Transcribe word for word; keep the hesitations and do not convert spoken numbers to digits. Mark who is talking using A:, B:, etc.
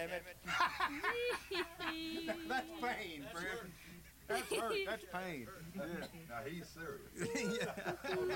A: damn it.
B: That's pain, friend. That's hurt. That's pain.
C: Yeah. Now he's serious.
B: Yeah.
C: Oh,